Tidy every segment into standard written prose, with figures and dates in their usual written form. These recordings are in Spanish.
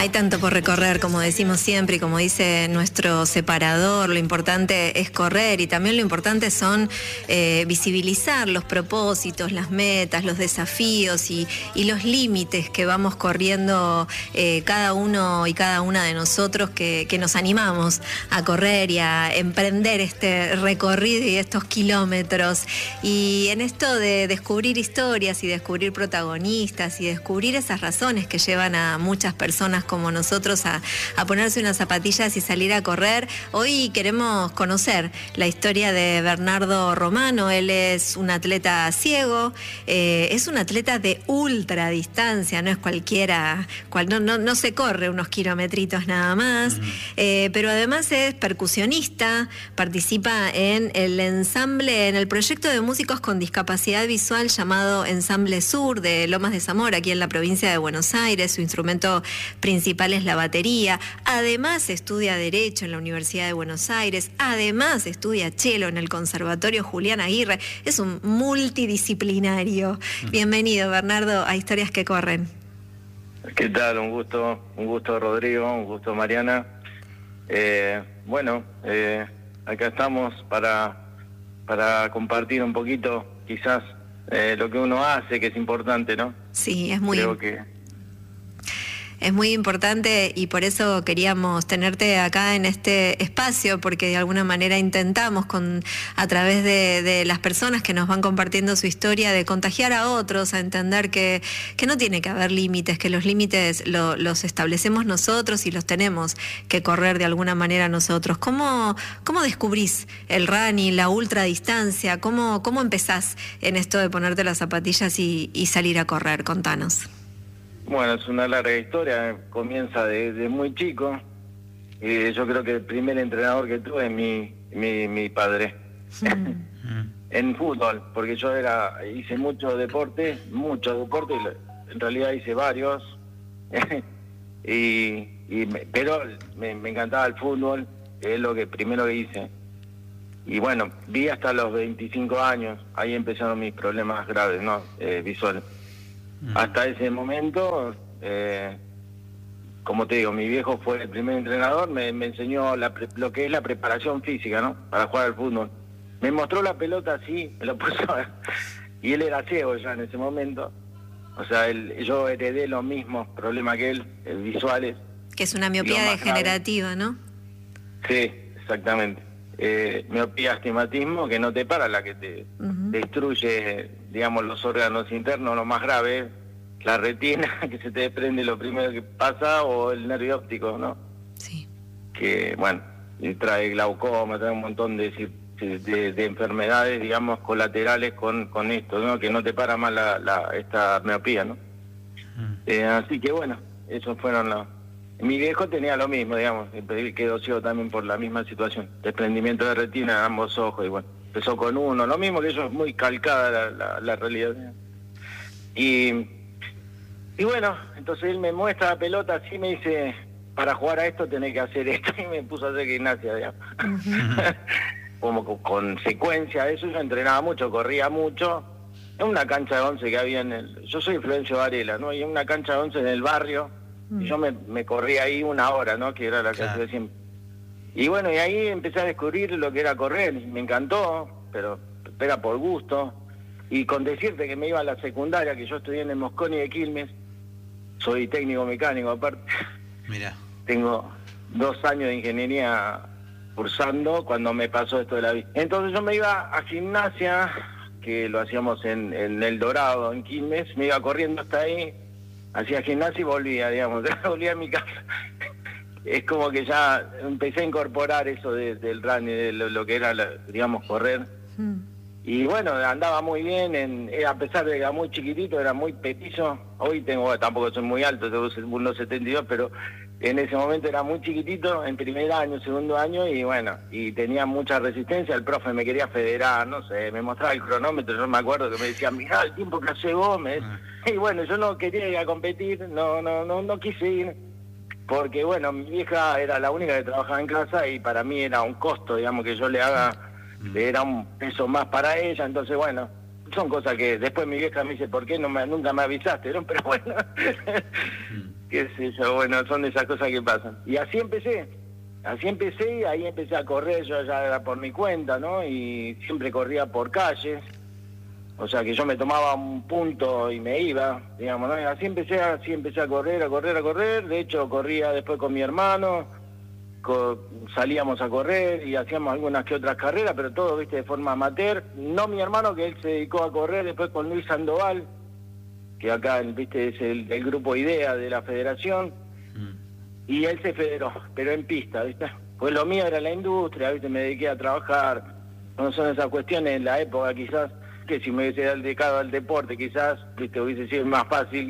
Hay tanto por recorrer, como decimos siempre, y como dice nuestro separador, lo importante es correr y también lo importante son visibilizar los propósitos, las metas, los desafíos y los límites que vamos corriendo cada uno y cada una de nosotros que nos animamos a correr y a emprender este recorrido y estos kilómetros. Y en esto de descubrir historias y descubrir protagonistas y descubrir esas razones que llevan a muchas personas como nosotros a ponerse unas zapatillas y salir a correr, hoy queremos conocer la historia de Bernardo Romano. Él es un atleta ciego, es un atleta de ultradistancia, no es cualquiera, no se corre unos kilometritos nada más, pero además es percusionista, participa en el ensamble, en el proyecto de músicos con discapacidad visual llamado Ensamble Sur de Lomas de Zamora, aquí en la provincia de Buenos Aires. Su instrumento principal es la batería. Además estudia Derecho en la Universidad de Buenos Aires. Además estudia cello en el Conservatorio Julián Aguirre. Es un multidisciplinario. Bienvenido, Bernardo, a Historias que Corren. ¿Qué tal? Un gusto Rodrigo, un gusto Mariana. Acá estamos para compartir un poquito, quizás, lo que uno hace, que es importante, ¿no? Sí, es muy importante y por eso queríamos tenerte acá en este espacio, porque de alguna manera intentamos a través de las personas que nos van compartiendo su historia, de contagiar a otros, a entender que no tiene que haber límites, que los límites los establecemos nosotros y los tenemos que correr de alguna manera nosotros. ¿Cómo descubrís el running, la ultradistancia? ¿Cómo empezás en esto de ponerte las zapatillas y salir a correr? Contanos. Bueno, es una larga historia, comienza desde muy chico. Yo creo que el primer entrenador que tuve es mi padre. En fútbol, porque yo hice mucho deporte, y en realidad hice varios, pero me encantaba el fútbol, es lo que primero que hice. Y bueno, vi hasta los 25 años, ahí empezaron mis problemas graves, ¿no? Visuales. Hasta ese momento, como te digo, mi viejo fue el primer entrenador, me enseñó lo que es la preparación física, ¿no? Para jugar al fútbol. Me mostró la pelota así, me lo puso y él era ciego ya en ese momento. O sea, yo heredé los mismos problemas que él, visuales. Que es una miopía degenerativa, ¿no? Sí, exactamente. Miopía, astigmatismo, que no te para, la que te destruye, digamos, los órganos internos, lo más grave, la retina, que se te desprende lo primero que pasa, o el nervio óptico, ¿no? Sí. Que, bueno, trae glaucoma, trae un montón de enfermedades, digamos, colaterales con esto, ¿no? Que no te para más esta miopía, ¿no? Así que, bueno, esos fueron Mi viejo tenía lo mismo, digamos, quedó ciego también por la misma situación, desprendimiento de retina en ambos ojos, y bueno, empezó con uno, lo mismo que yo, es muy calcada la realidad. Y bueno, entonces él me muestra la pelota así, me dice, para jugar a esto tenés que hacer esto, y me puso a hacer gimnasia, digamos. Como consecuencia de eso, yo entrenaba mucho, corría mucho, en una cancha de 11 que había yo soy Florencio Varela, ¿no? Y en una cancha de 11 en el barrio, y yo me corría ahí 1 hora, ¿no? Que era la que hacía siempre. Y bueno, y ahí empecé a descubrir lo que era correr, y me encantó, pero era por gusto. Y con decirte que me iba a la secundaria, que yo estudié en el Mosconi de Quilmes, soy técnico mecánico aparte. Mira. Tengo 2 años de ingeniería cursando cuando me pasó esto de la vida. Entonces yo me iba a gimnasia, que lo hacíamos en El Dorado, en Quilmes, me iba corriendo hasta ahí, hacía gimnasia y volvía, digamos, volvía a mi casa. Es como que ya empecé a incorporar eso del running, de lo que era, digamos, correr. Y bueno, andaba muy bien, a pesar de que era muy chiquitito, era muy petizo. Hoy tampoco soy muy alto, tengo 1,72, pero en ese momento era muy chiquitito, en primer año, segundo año, y bueno, y tenía mucha resistencia. El profe me quería federar, no sé, me mostraba el cronómetro, yo me acuerdo que me decía, mirá el tiempo que hace Gómez. Y bueno, yo no quería ir a competir, no quise ir, porque bueno, mi vieja era la única que trabajaba en casa y para mí era un costo, digamos, que yo le haga, era un peso más para ella. Entonces bueno, son cosas que después mi vieja me dice, ¿por qué nunca me avisaste? ¿No? Pero bueno, qué sé yo, bueno, son de esas cosas que pasan. Y así empecé y ahí empecé a correr, yo ya era por mi cuenta, ¿no? Y siempre corría por calles, o sea que yo me tomaba un punto y me iba, digamos, ¿no? Y así empecé a correr, de hecho corría después con mi hermano, salíamos a correr y hacíamos algunas que otras carreras, pero todo, viste, de forma amateur. No mi hermano, que él se dedicó a correr después con Luis Sandoval, que acá, viste, es el grupo IDEA de la federación, y él se federó, pero en pista, viste. Pues lo mío era la industria, viste, me dediqué a trabajar. No son esas cuestiones en la época, quizás, que si me hubiese dedicado al deporte, quizás, viste, hubiese sido más fácil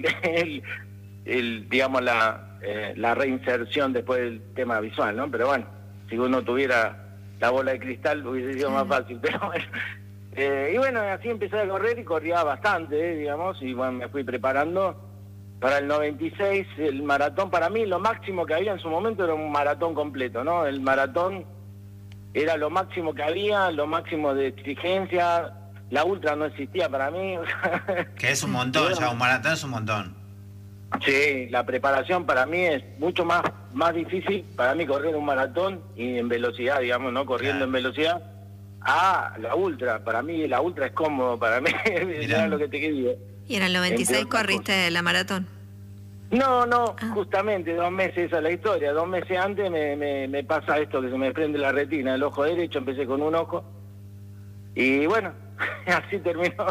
digamos, la reinserción después del tema visual, ¿no? Pero bueno, si uno tuviera la bola de cristal hubiese sido más fácil, pero bueno. Y bueno, así empecé a correr y corría bastante, digamos, y bueno, me fui preparando para el 96, el maratón. Para mí lo máximo que había en su momento era un maratón completo, ¿no? El maratón era lo máximo que había, lo máximo de exigencia. La ultra no existía para mí. Que es un montón, ya un maratón es un montón. Sí, la preparación para mí es mucho más difícil para mí correr un maratón y en velocidad, digamos, ¿no? Corriendo en velocidad. La ultra, para mí la ultra es cómodo, para mí, era lo que te quería. ¿Y en el 96 corriste la maratón? No, justamente 2 meses, esa es la historia. 2 meses antes me pasa esto, que se me prende la retina, el ojo derecho, empecé con un ojo. Y bueno, así terminó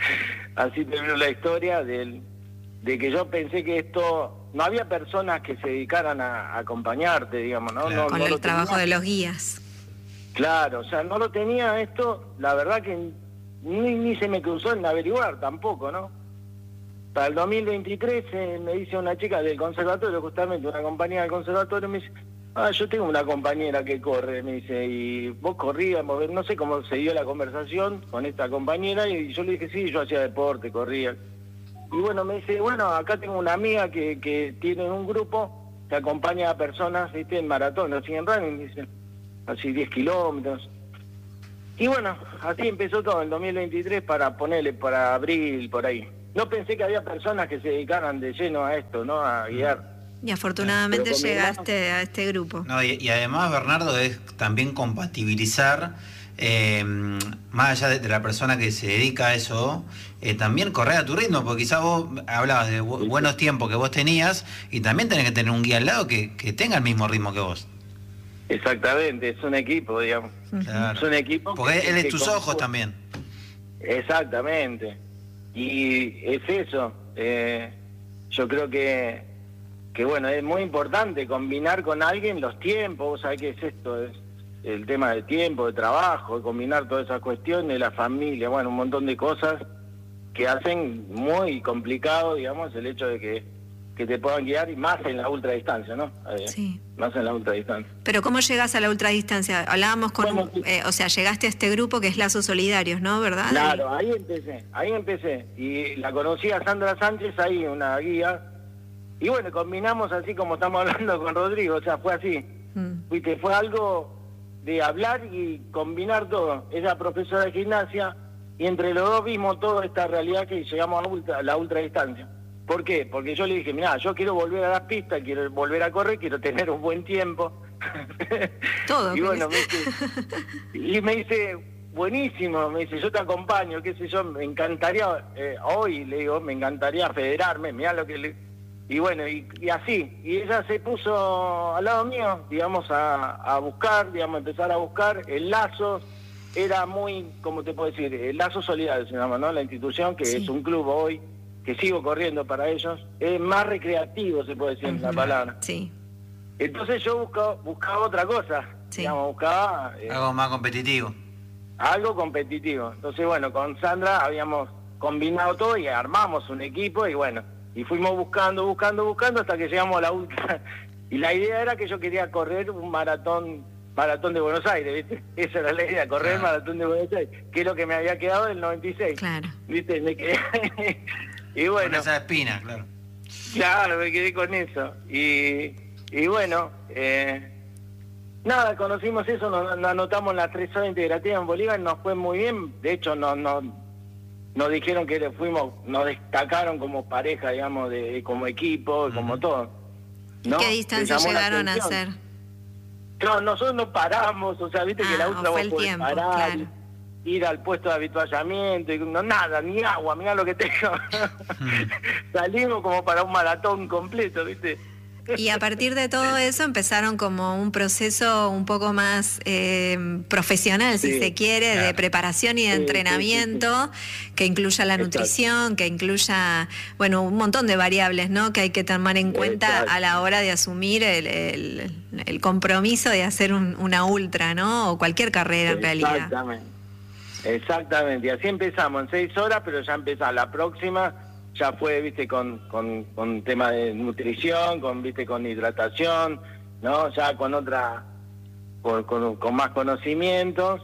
la historia de que yo pensé que esto... No había personas que se dedicaran a acompañarte, digamos, ¿no? Claro. Con el trabajo de los guías. Claro, o sea, no lo tenía esto, la verdad que ni se me cruzó en averiguar tampoco, ¿no? Para el 2023 me dice una chica del conservatorio, justamente una compañera del conservatorio, me dice, yo tengo una compañera que corre, me dice, y vos corrías, no sé cómo se dio la conversación con esta compañera, y yo le dije, sí, yo hacía deporte, corría. Y bueno, me dice, bueno, acá tengo una amiga que tiene un grupo que acompaña a personas, ¿viste? En maratón, así en running, dice, así 10 kilómetros. Y bueno, así empezó todo en 2023 para abril, por ahí. No pensé que había personas que se dedicaran de lleno a esto, ¿no? A guiar. Y afortunadamente llegaste a este grupo. No, y además, Bernardo, es también compatibilizar, más allá de la persona que se dedica a eso, también correr a tu ritmo, porque quizás vos hablabas de buenos tiempos que vos tenías, y también tenés que tener un guía al lado que tenga el mismo ritmo que vos. Exactamente, es un equipo, digamos. Claro. Es un equipo. Porque él es tus ojos también. Exactamente. Y es eso. Yo creo que bueno, es muy importante combinar con alguien los tiempos. Vos sabés qué es esto, es el tema del tiempo, de trabajo, combinar todas esas cuestiones, la familia, bueno, un montón de cosas que hacen muy complicado, digamos, el hecho de que te puedan guiar, y más en la ultradistancia, ¿no? Sí. Más en la ultradistancia. Pero ¿cómo llegás a la ultradistancia? Hablábamos con, o sea, llegaste a este grupo que es Lazos Solidarios, ¿no? ¿Verdad? Claro, ahí empecé. Y la conocí a Sandra Sánchez ahí, una guía. Y bueno, combinamos así como estamos hablando con Rodrigo, o sea, fue así. Viste, fue algo de hablar y combinar todo. Ella es profesora de gimnasia, y entre los dos vimos toda esta realidad que llegamos a la ultradistancia. ¿Por qué? Porque yo le dije, mirá, yo quiero volver a las pistas, quiero volver a correr, quiero tener un buen tiempo. Todo. Y bueno, me dice, buenísimo, me dice, yo te acompaño, qué sé yo, me encantaría, hoy le digo, me encantaría federarme, mirá lo que le... Y bueno, y así, y ella se puso al lado mío, digamos, a buscar, digamos, empezar a buscar el lazo. Era muy, ¿cómo te puedo decir? El Lazo Solidario se llama, ¿no? La institución, que es un club hoy, que sigo corriendo para ellos, es más recreativo, se puede decir la palabra. Sí. Entonces yo buscaba otra cosa, digamos, buscaba... algo más competitivo. Algo competitivo. Entonces, bueno, con Sandra habíamos combinado todo y armamos un equipo, y bueno, y fuimos buscando hasta que llegamos a la ultra. Y la idea era que yo quería correr un maratón de Buenos Aires, ¿viste? Esa era la idea, correr el maratón de Buenos Aires, que es lo que me había quedado del 96. Claro. ¿Viste? Me quedé... Y bueno, con esa espina, claro. Claro, me quedé con eso. Y bueno, nada, conocimos eso, nos anotamos en las 3 horas integrativas en Bolívar, nos fue muy bien. De hecho, nos dijeron que nos destacaron como pareja, digamos, como equipo, como todo. ¿no? ¿Qué distancia llegaron a hacer? No, nosotros no paramos, o sea, viste que la ultra fue el tiempo, parar, claro. ir al puesto de avituallamiento, y no nada, ni agua, mirá lo que tengo. Salimos como para un maratón completo, ¿viste? Y a partir de todo eso empezaron como un proceso un poco más profesional, si se quiere, claro, de preparación y de entrenamiento, que incluya la nutrición, que incluya, bueno, un montón de variables, ¿no?, que hay que tomar en cuenta a la hora de asumir el compromiso de hacer una ultra, ¿no?, o cualquier carrera en realidad. Exactamente, y así empezamos en 6 horas, pero ya empezamos la próxima. Ya fue, viste, con tema de nutrición, con hidratación, ¿no? Ya con otra, con más conocimientos.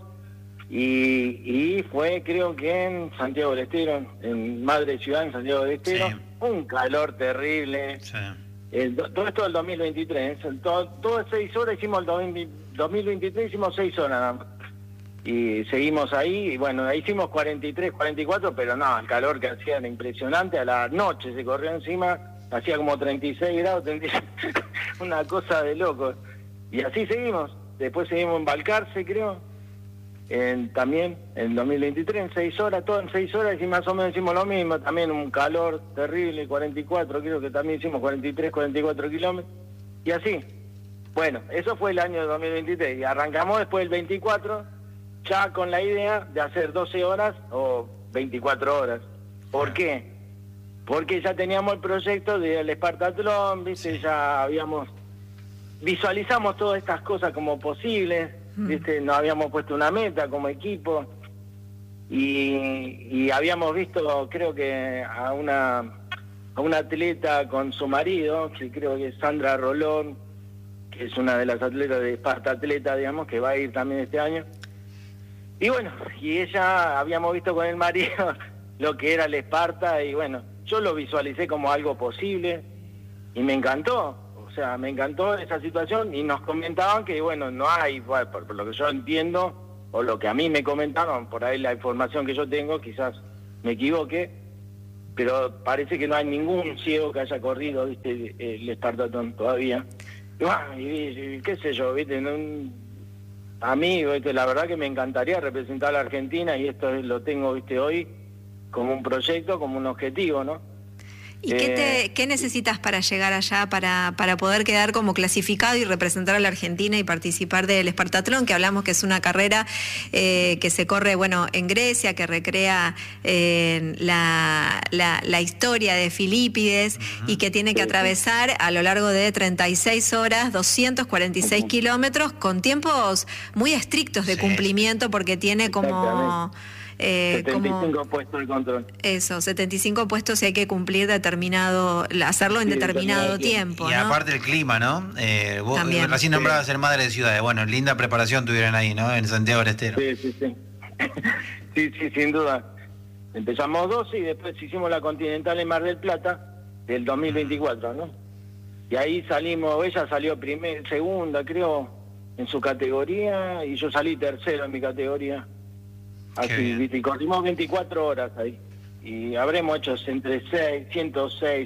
Y fue, creo que en Santiago del Estero, en Madre Ciudad, en Santiago del Estero, sí, un calor terrible. Sí. Todo esto del 2023, todo 6 horas hicimos el 2023, hicimos 6 horas nada más. Y seguimos ahí, y bueno, ahí hicimos 43, 44, pero no, el calor que hacía era impresionante. A la noche se corrió encima, hacía como 36 grados, una cosa de loco. Y así seguimos. Después seguimos en Balcarce, creo, también en 2023, en 6 horas, todo en 6 horas, y más o menos hicimos lo mismo. También un calor terrible, 44, creo que también hicimos 43, 44 kilómetros. Y así. Bueno, eso fue el año de 2023. Y arrancamos después del 24, ya con la idea de hacer 12 horas o 24 horas. ¿Por qué? Porque ya teníamos el proyecto del Espartatlón, ¿viste? Ya visualizamos todas estas cosas como posibles, ¿viste? Nos habíamos puesto una meta como equipo y habíamos visto, creo que a una atleta con su marido, que creo que es Sandra Rolón, que es una de las atletas de Espartatleta, digamos, que va a ir también este año. Y bueno, y ella habíamos visto con el marido lo que era el Esparta, y bueno, yo lo visualicé como algo posible y me encantó, o sea, me encantó esa situación. Y nos comentaban que bueno, no hay, bueno, por lo que yo entiendo, o lo que a mí me comentaron, por ahí la información que yo tengo, quizás me equivoque, pero parece que no hay ningún ciego que haya corrido, ¿viste?, el Espartatón todavía. Y bueno, y qué sé yo, ¿viste?, a mí, la verdad que me encantaría representar a la Argentina, y esto lo tengo, viste, hoy como un proyecto, como un objetivo, ¿no? ¿Y qué necesitas para llegar allá, para poder quedar como clasificado y representar a la Argentina y participar del Espartatlón, que hablamos que es una carrera que se corre, bueno, en Grecia, que recrea la historia de Filípides, y que tiene que atravesar a lo largo de 36 horas, 246 kilómetros, con tiempos muy estrictos de cumplimiento, porque tiene como... 75 puestos de control. Eso, 75 puestos, y hay que cumplir hacerlo en determinado tiempo, y ¿no? aparte el clima, ¿no? Vos recién nombrabas ser Madre de Ciudades. Bueno, linda preparación tuvieron ahí, ¿no?, en Santiago del Estero. Sí. Sí, sin duda. Empezamos 12 y después hicimos la Continental en Mar del Plata del 2024, ¿no? Y ahí salimos, ella salió segunda, creo, en su categoría, y yo salí tercero en mi categoría. Así, ¿viste? Y corrimos 24 horas ahí. Y habremos hecho entre 106,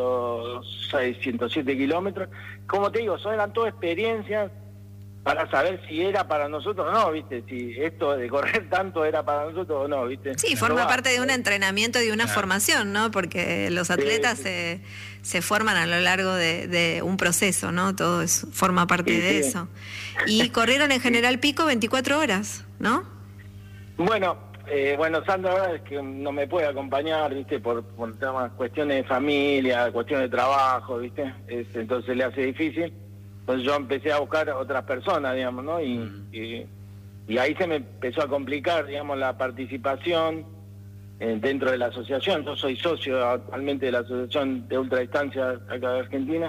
107 kilómetros. Como te digo, eran todas experiencias para saber si era para nosotros o no, ¿viste? Si esto de correr tanto era para nosotros o no, ¿viste? Sí, forma parte de un entrenamiento y de una formación, ¿no? Porque los atletas se forman a lo largo de un proceso, ¿no? Todo forma parte de eso. Y corrieron en General Pico 24 horas, ¿no? Bueno, Sandra ahora es que no me puede acompañar, ¿viste? Por temas, cuestiones de familia, cuestiones de trabajo, ¿viste? Entonces le hace difícil. Entonces yo empecé a buscar otras personas, digamos, ¿no? Y ahí se me empezó a complicar, digamos, la participación dentro de la asociación. Yo soy socio actualmente de la Asociación de Ultradistancia acá de Argentina.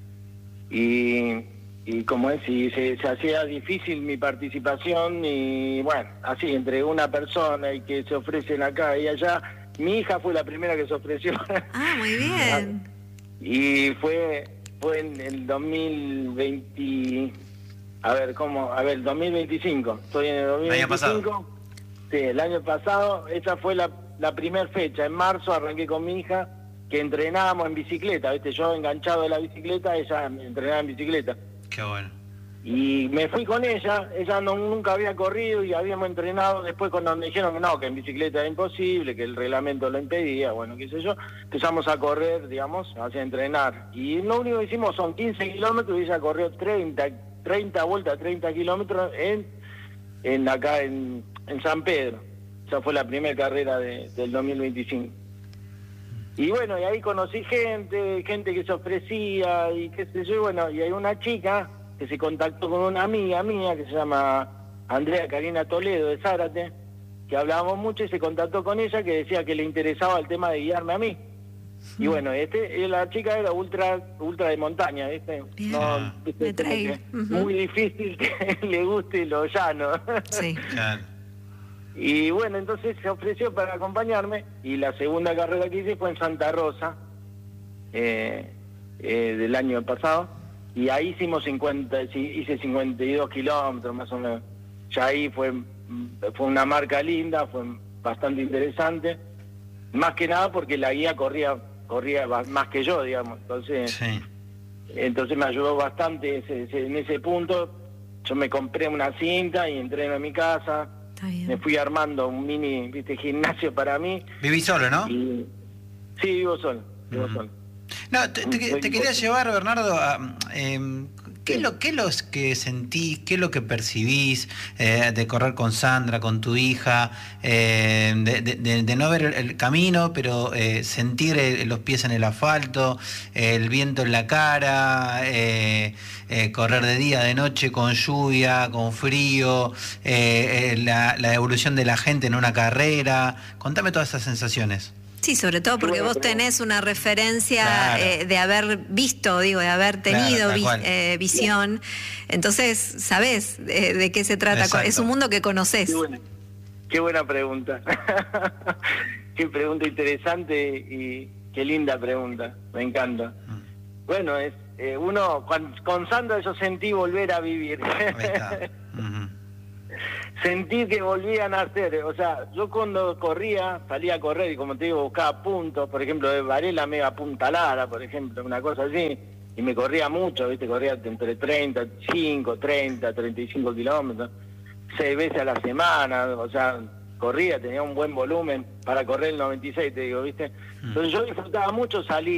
Y como es, y se hacía difícil mi participación, y bueno, así, entre una persona y que se ofrecen acá y allá. Mi hija fue la primera que se ofreció. Ah, muy bien. Y fue en el 2020, 2025. Estoy en el 2025. ¿El año pasado? Sí, el año pasado. Esa fue la primera fecha. En marzo arranqué con mi hija, que entrenábamos en bicicleta, ¿viste? Yo enganchado de la bicicleta, ella entrenaba en bicicleta. Qué bueno. Y me fui con ella nunca había corrido y habíamos entrenado. Después cuando me dijeron que no, que en bicicleta era imposible, que el reglamento lo impedía, bueno, qué sé yo, empezamos a correr, digamos, hacia entrenar. Y lo único que hicimos son 15 kilómetros y ella corrió 30 vueltas, 30 kilómetros acá en San Pedro. Esa fue la primera carrera del 2025. Y bueno, y ahí conocí gente que se ofrecía y qué sé yo, bueno, y hay una chica que se contactó con una amiga mía que se llama Andrea Karina Toledo de Zárate, que hablábamos mucho y se contactó con ella, que decía que le interesaba el tema de guiarme a mí. Y bueno, la chica era ultra de montaña, ¿viste? No, ¿viste? Muy difícil que le guste lo llano. Sí. Claro. Y bueno, entonces se ofreció para acompañarme y la segunda carrera que hice fue en Santa Rosa, del año pasado. Y ahí hice 52 kilómetros más o menos. Ya ahí fue una marca linda, fue bastante interesante. Más que nada porque la guía corría más que yo, digamos. Entonces me ayudó bastante en ese punto. Yo me compré una cinta y entreno en mi casa. Me fui armando un mini, gimnasio para mí. Viví solo, ¿no? Sí, vivo solo. No, te quería llevar, Bernardo, a ¿qué es lo que sentís, qué es lo que percibís de correr con Sandra, con tu hija, de no ver el camino, pero sentir los pies en el asfalto, el viento en la cara, correr de día, de noche, con lluvia, con frío, la evolución de la gente en una carrera? Contame todas esas sensaciones. Sí, sobre todo porque vos tenés una referencia, claro, de haber visto, de haber tenido visión. Entonces, sabés de qué se trata. Exacto. Es un mundo que conocés. Qué buena pregunta. Qué pregunta interesante y qué linda pregunta. Me encanta. Bueno, uno con Sandra yo sentí volver a vivir. Ahí está. Sentí que volvían a nacer, o sea, yo cuando salía a correr y como te digo, buscaba puntos, por ejemplo, de Varela me iba a Punta Lara, por ejemplo, una cosa así, y me corría mucho, corría entre 35 kilómetros, 6 veces a la semana, o sea, tenía un buen volumen para correr el 96, te digo, ¿viste? Entonces yo disfrutaba mucho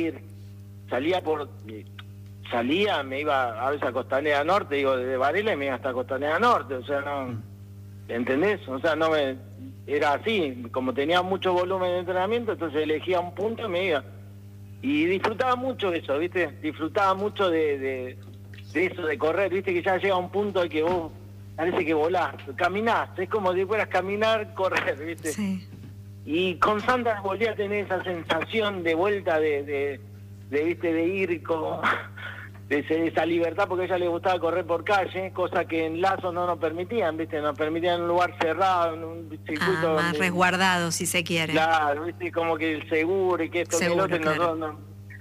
me iba a veces a Costanera Norte, desde Varela y me iba hasta Costanera Norte, o sea, no... ¿Entendés? O sea, era así, como tenía mucho volumen de entrenamiento, entonces elegía un punto y me iba. Y disfrutaba mucho eso, ¿viste? Disfrutaba mucho de eso, de correr, ¿viste? Que ya llega un punto en que vos parece que volás, caminás, es como si fueras caminar, correr, ¿viste? Sí. Y con Sandra volví a tener esa sensación de vuelta de ir como... de esa libertad, porque a ella le gustaba correr por calle, cosa que en Lazo no nos permitían, ¿viste? Nos permitían en un lugar cerrado, en un circuito... más resguardado, si se quiere. Claro, ¿viste? Como que el seguro y que esto, seguro, que el otro, claro.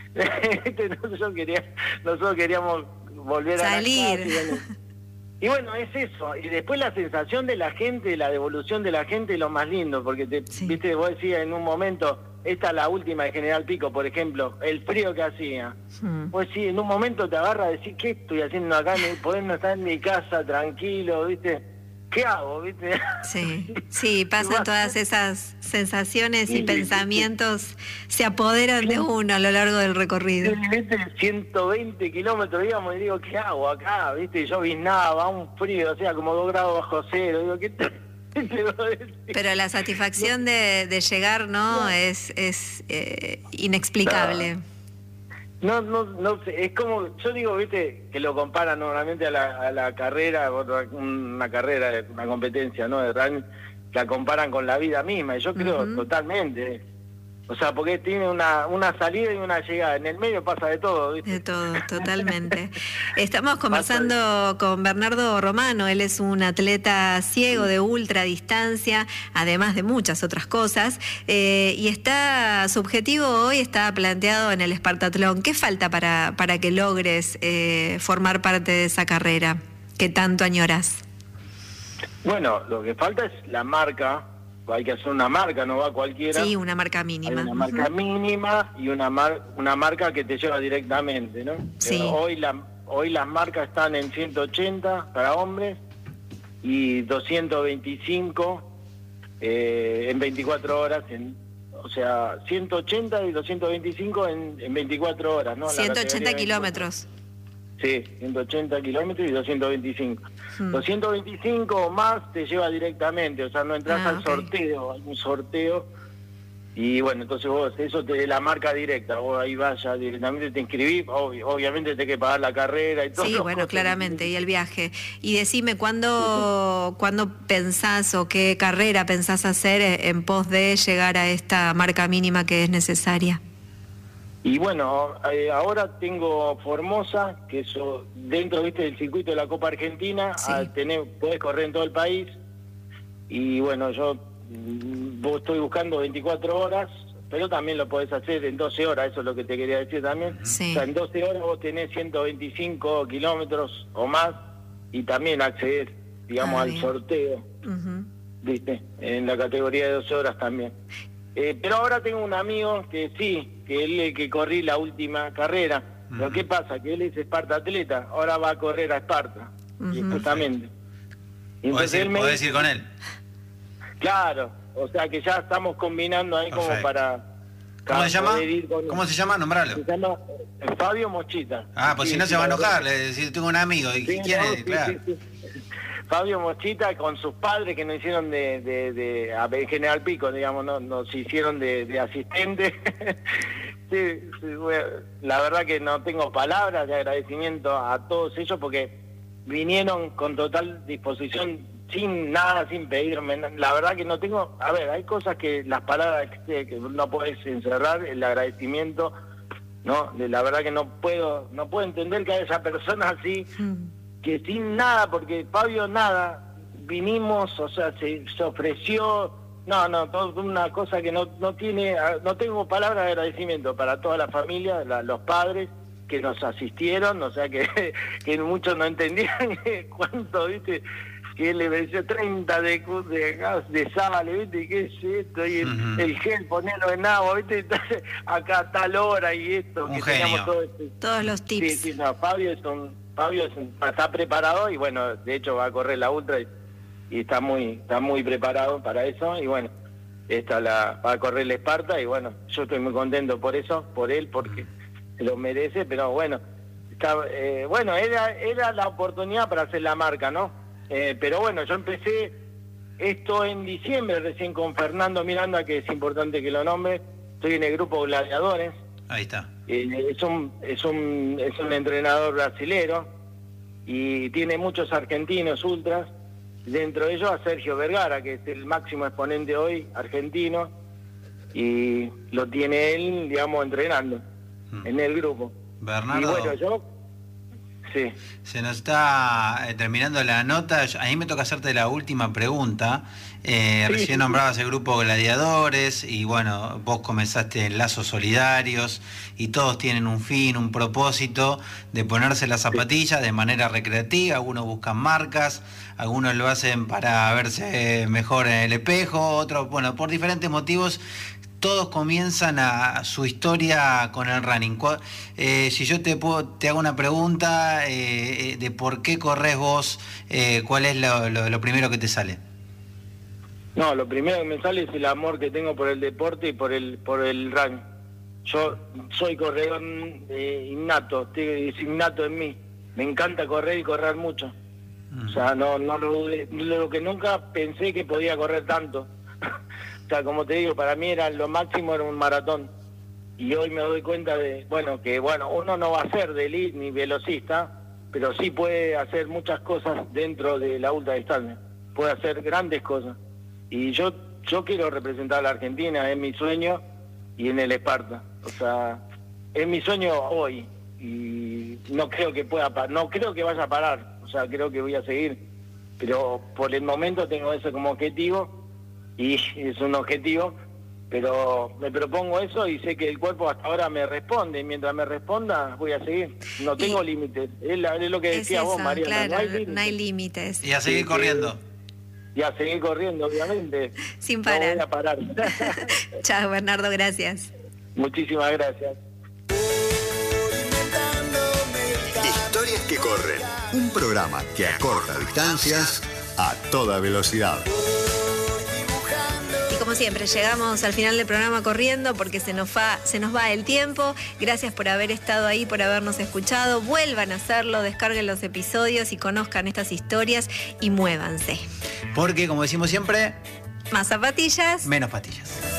Nosotros queríamos volver salir. A la casa. Y bueno, es eso. Y después la sensación de la gente, la devolución de la gente es lo más lindo, porque ¿viste? Vos decías en un momento... Esta es la última de General Pico, por ejemplo, el frío que hacía. Pues sí, en un momento te agarra a decir, ¿qué estoy haciendo acá? Poder no estar en mi casa tranquilo, ¿viste? ¿Qué hago, viste? Sí, pasan todas esas sensaciones y pensamientos, se apoderan de uno a lo largo del recorrido. ¿Viste? 120 kilómetros, digamos, y digo, ¿qué hago acá? ¿Viste? Yo biznaba, un frío, o sea, como 2 grados bajo cero, digo, ¿qué te... Pero la satisfacción de llegar, ¿no? Es inexplicable. No sé, es como, yo digo, viste, que lo comparan normalmente a la carrera, una competencia, ¿no? De running, la comparan con la vida misma, y yo creo totalmente. O sea, porque tiene una salida y una llegada. En el medio pasa de todo, ¿viste? De todo, totalmente. Estamos conversando con Bernardo Romano. Él es un atleta ciego de ultradistancia, además de muchas otras cosas. Y su objetivo hoy está planteado en el Espartatlón. ¿Qué falta para que logres formar parte de esa carrera que tanto añoras? Bueno, lo que falta es la marca hay que hacer una marca, no va cualquiera. Sí, una marca mínima. Hay una marca mínima y una marca que te lleva directamente, ¿no? Sí. Hoy las marcas están en 180 para hombres y 225 en 24 horas, o sea, 180 y 225 en 24 horas, ¿no? 180 kilómetros. Sí, 180 kilómetros y 225. 225 o más te lleva directamente, o sea, no entras al sorteo, hay un sorteo. Y bueno, entonces vos, eso te da la marca directa, vos ahí vas ya directamente, te inscribís, obviamente tenés que pagar la carrera y todo. Sí, bueno, claramente, y el viaje. Y decime, ¿cuándo pensás o qué carrera pensás hacer en pos de llegar a esta marca mínima que es necesaria? Y bueno, ahora tengo Formosa, que eso dentro, viste, del circuito de la Copa Argentina, Sí. Podés correr en todo el país. Y bueno, yo estoy buscando 24 horas, pero también lo podés hacer en 12 horas, eso es lo que te quería decir también. Sí. O sea, en 12 horas vos tenés 125 kilómetros o más y también accedés, digamos, al bien. sorteo, viste, en la categoría de 12 horas también. Pero ahora tengo un amigo que sí, que él es el que corrí la última carrera. Pero ¿qué pasa? Que él es Esparta atleta, ahora va a correr a Esparta, y justamente. Y ¿Podés ir con él? Claro, o sea que ya estamos combinando ahí como para... ¿Cómo se llama? ¿Cómo se llama? Nombralo. Se llama Fabio Mochita. Ah, pues sí, si no se va a enojar, le decir, tengo un amigo, ¿y sí, quién no, es? sí, Claro. sí. Fabio Mochita con sus padres que nos hicieron de General Pico, digamos, nos hicieron de asistentes. Sí, bueno, la verdad que no tengo palabras de agradecimiento a todos ellos porque vinieron con total disposición, sin nada, sin pedirme. La verdad que no tengo, a ver, hay cosas que las palabras que no puedes encerrar, el agradecimiento, ¿no? La verdad que no puedo entender que haya esa persona así, que sin nada, porque Fabio nada, vinimos, o sea, se ofreció, todo una cosa que no tengo palabras de agradecimiento para toda la familia, los padres que nos asistieron, o sea que muchos no entendían cuánto, viste, que él le venció 30 de sal, viste, y qué es esto, y el gel, ponerlo en agua, viste, entonces acá a tal hora y esto, un que genio. teníamos todo Todos los tips. Sí, no, Fabio está preparado y bueno, de hecho va a correr la ultra y está muy preparado para eso y bueno, va a correr la Esparta y bueno, yo estoy muy contento por eso, por él, porque se lo merece, pero bueno, era la oportunidad para hacer la marca, ¿no? Pero bueno, yo empecé esto en diciembre recién con Fernando Miranda, que es importante que lo nombre, estoy en el grupo Gladiadores. Ahí está. Es un entrenador brasilero y tiene muchos argentinos ultras, dentro de ellos a Sergio Vergara, que es el máximo exponente hoy argentino, y lo tiene él, digamos, entrenando en el grupo. Bernardo, y bueno, yo... Sí. Se nos está terminando la nota. A mí me toca hacerte la última pregunta. Recién nombrabas el grupo Gladiadores y bueno, vos comenzaste en Lazos Solidarios y todos tienen un fin, un propósito de ponerse las zapatillas de manera recreativa. Algunos buscan marcas, algunos lo hacen para verse mejor en el espejo, otros, bueno, por diferentes motivos. Todos comienzan su historia con el running. Si yo te hago una pregunta de por qué corres vos, ¿cuál es lo primero que te sale? No, lo primero que me sale es el amor que tengo por el deporte y por el running. Yo soy corredor innato, es innato en mí. Me encanta correr y correr mucho. O sea, no lo dudé. Lo que nunca pensé que podía correr tanto. O sea, como te digo, para mí lo máximo era un maratón. Y hoy me doy cuenta que uno no va a ser de elite ni velocista, pero sí puede hacer muchas cosas dentro de la ultradistancia. Puede hacer grandes cosas. Y yo quiero representar a la Argentina, es mi sueño, y en el Esparta. O sea, es mi sueño hoy. Y no creo que vaya a parar. O sea, creo que voy a seguir. Pero por el momento tengo eso como objetivo. Y es un objetivo, pero me propongo eso y sé que el cuerpo hasta ahora me responde, y mientras me responda voy a seguir, no tengo límites, es lo que decía vos, Mariana, claro, no hay límites. Y a seguir corriendo. Y a seguir corriendo, obviamente. Sin parar. No voy a parar. Chao, Bernardo, gracias. Muchísimas gracias. Historias que corren. Un programa que acorta distancias a toda velocidad. Y como siempre, llegamos al final del programa corriendo porque se nos va el tiempo. Gracias por haber estado ahí, por habernos escuchado. Vuelvan a hacerlo, descarguen los episodios y conozcan estas historias y muévanse. Porque, como decimos siempre, más zapatillas, menos patillas.